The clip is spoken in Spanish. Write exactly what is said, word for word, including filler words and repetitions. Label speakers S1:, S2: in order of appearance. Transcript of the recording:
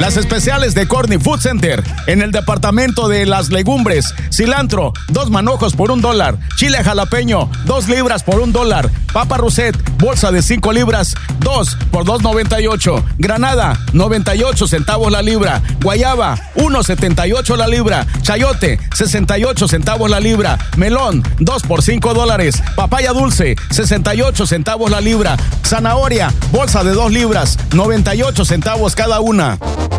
S1: Las especiales de Corny Food Center. En el departamento de las legumbres, cilantro, dos manojos por un dólar. Chile jalapeño, dos libras por un dólar. Papa Rousset, bolsa de cinco libras, dos por dos noventa y ocho. Granada, noventa y ocho centavos la libra. Guayaba, uno setenta y ocho la libra. Chayote, sesenta y ocho centavos la libra. Melón, dos por cinco dólares. Papaya dulce, sesenta y ocho centavos la libra. Zanahoria, bolsa de dos libras, noventa y ocho centavos cada una.